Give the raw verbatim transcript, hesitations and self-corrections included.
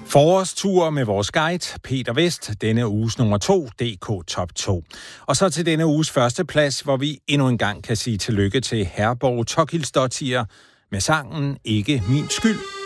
Forårstur med vores guide, Peter Vest, denne uges nummer to, D K Top to. Og så til denne uges første plads, hvor vi endnu en gang kan sige tillykke til Herborg Tokilsdottir med sangen Ikke min skyld.